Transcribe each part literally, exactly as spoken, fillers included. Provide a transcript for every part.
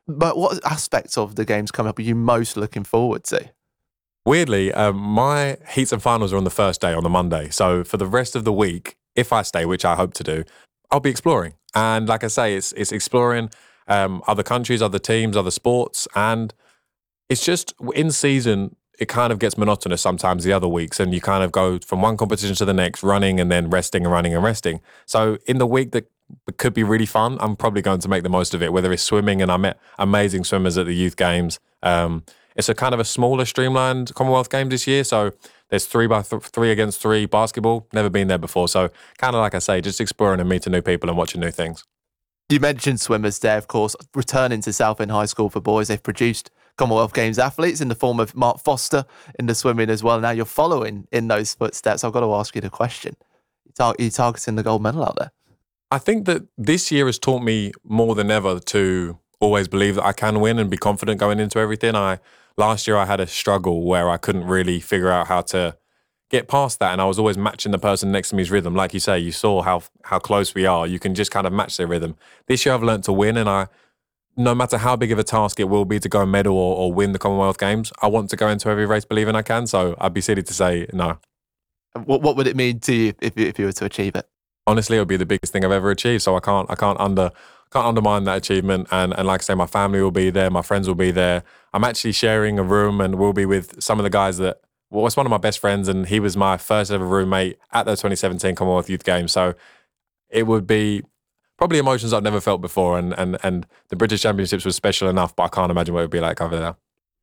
But what aspects of the games coming up are you most looking forward to? Weirdly, um, my heats and finals are on the first day, on the Monday. So for the rest of the week, if I stay, which I hope to do, I'll be exploring. And like I say, it's it's exploring um, other countries, other teams, other sports. And it's just in season, it kind of gets monotonous sometimes the other weeks. And you kind of go from one competition to the next, running and then resting and running and resting. So in the week that could be really fun, I'm probably going to make the most of it, whether it's swimming, and I met amazing swimmers at the youth games. Um, It's a kind of a smaller, streamlined Commonwealth Games this year. So there's three by th- three against three basketball. Never been there before. So kind of like I say, just exploring and meeting new people and watching new things. You mentioned swimmers there, of course, returning to Southend High School for boys. They've produced Commonwealth Games athletes in the form of Mark Foster in the swimming as well. Now you're following in those footsteps. I've got to ask you the question. Are you targeting the gold medal out there? I think that this year has taught me more than ever to always believe that I can win and be confident going into everything. I Last year I had a struggle where I couldn't really figure out how to get past that, and I was always matching the person next to me's rhythm. Like you say, you saw how how close we are. You can just kind of match their rhythm. This year I've learned to win, and I, no matter how big of a task it will be to go and medal or, or win the Commonwealth Games, I want to go into every race believing I can. So I'd be silly to say no. What what would it mean to you if you, if you were to achieve it? Honestly, it would be the biggest thing I've ever achieved. So I can't I can't under can't undermine that achievement. And and like I say, my family will be there, my friends will be there. I'm actually sharing a room, and we'll be with some of the guys that, well, it's one of my best friends, and he was my first ever roommate at the twenty seventeen Commonwealth Youth Games. So it would be probably emotions I've never felt before. And and and the British Championships was special enough, but I can't imagine what it would be like over there.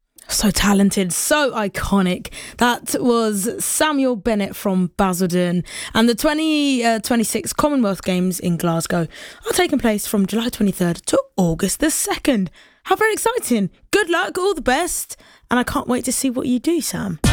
So talented, so iconic. That was Samuel Bennett from Basildon. And the twenty twenty-six Commonwealth Games in Glasgow are taking place from July twenty-third to August the second. How very exciting. Good luck, all the best. And I can't wait to see what you do, Sam.